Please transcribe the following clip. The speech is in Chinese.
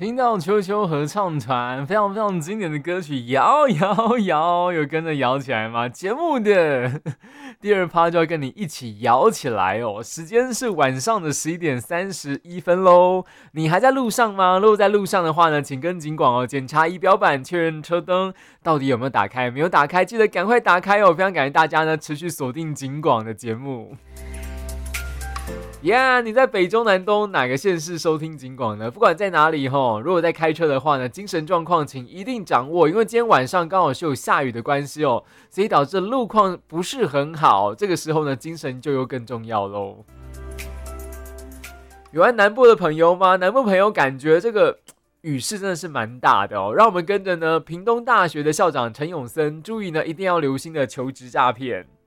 听到秋秋合唱团非常非常经典的歌曲，摇摇摇，有跟着摇起来吗？节目的第二趴就要跟你一起摇起来哦。时间是晚上的11:31喽。你还在路上吗？如果在路上的话呢，请跟警广哦检查仪表板，确认车灯到底有没有打开。没有打开，记得赶快打开哦。非常感谢大家呢持续锁定警广的节目。你在北中南东哪个县市收听警广呢？不管在哪里吼，如果在开车的话呢，精神状况请一定掌握，因为今天晚上刚好是有下雨的关系哦，所以导致路况不是很好。这个时候呢，精神就又更重要喽。有按南部的朋友吗？南部朋友感觉这个雨势真的是蛮大的哦，让我们跟着呢屏东大学的校长陈永森，注意呢一定要留心的求职诈骗。